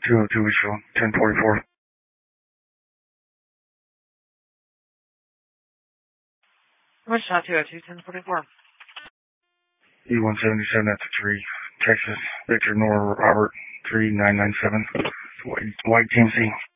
202 is shown, 1044. Wichita 202, 1044. E-177 at the 3, Texas, Victor Nora Robert, 3997, White TMC.